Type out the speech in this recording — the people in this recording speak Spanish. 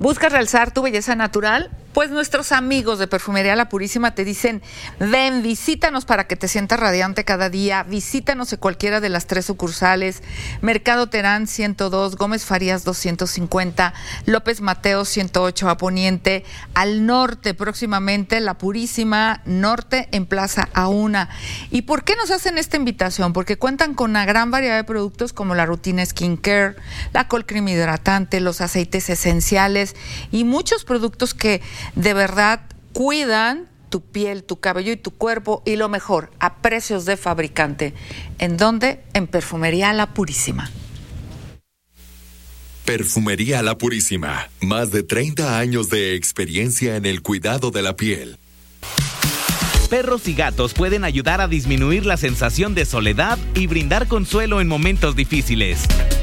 ¿Buscas realzar tu belleza natural? Pues nuestros amigos de Perfumería La Purísima te dicen, ven, visítanos para que te sientas radiante cada día, visítanos en cualquiera de las 3 sucursales, Mercado Terán 102, Gómez Farías 250, López Mateos 108 a Poniente, al norte próximamente La Purísima Norte en Plaza Auna. ¿Y por qué nos hacen esta invitación? Porque cuentan con una gran variedad de productos como la rutina skincare, la col cream hidratante, los aceites esenciales y muchos productos que de verdad cuidan tu piel, tu cabello y tu cuerpo, y lo mejor, a precios de fabricante. ¿En dónde? En Perfumería La Purísima. Perfumería La Purísima, más de 30 años de experiencia en el cuidado de la piel. Perros y gatos pueden ayudar a disminuir la sensación de soledad y brindar consuelo en momentos difíciles.